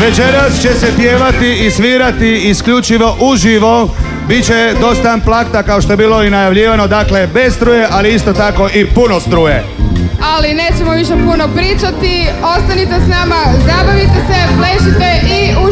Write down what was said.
Večeras će se pjevati i svirati isključivo uživo. Biće dosta amplakta kao što je bilo i najavljivano, dakle bez struje, ali isto tako i puno struje. Ali nećemo više puno pričati, ostanite s nama, zabavite se, plešite i uživajte.